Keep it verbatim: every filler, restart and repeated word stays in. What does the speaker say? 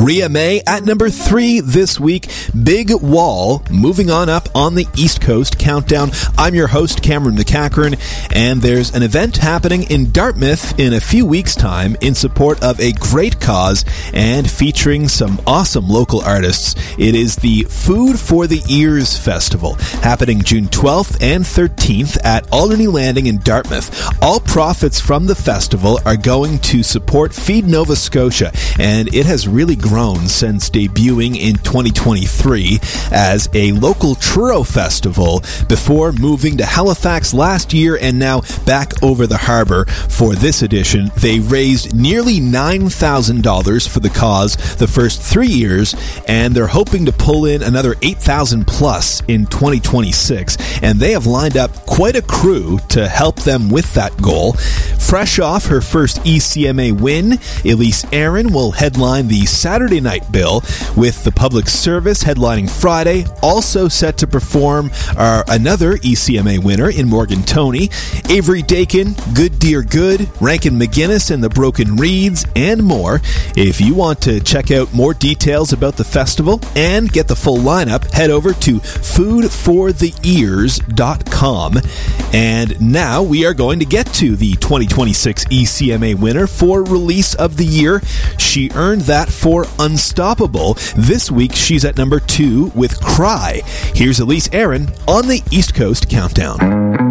Maria May at number three this week. Big Wall moving on up on the East Coast Countdown. I'm your host, Cameron McCachran, and there's an event happening in Dartmouth in a few weeks' time in support of a great cause and featuring some awesome local artists. It is the Food for the Ears Festival, happening June twelfth and thirteenth at Alderney Landing in Dartmouth. All profits from the festival are going to support Feed Nova Scotia, and it has really grown since debuting in twenty twenty-three as a local churro festival before moving to Halifax last year and now back over the harbour for this edition. They raised nearly nine thousand dollars for the cause the first three years, and they're hoping to pull in another eight thousand dollars plus in twenty twenty-six, and they have lined up quite a crew to help them with that goal. Fresh off her first E C M A win, Elise Aaron will headline the Saturday night bill, with the public service headlining Friday. Also set to perform are another E C M A winner in Morgan Toney, Avery Dakin, Good Dear Good, Rankin McGuinness and the Broken Reeds, and more. If you want to check out more details about the festival and get the full lineup, head over to food for the ears dot com. And now we are going to get to the twenty twenty-six E C M A winner for Release of the Year. She earned that for Unstoppable. This week she's at number two with Cry. Here's Elise Aaron on the East Coast Countdown.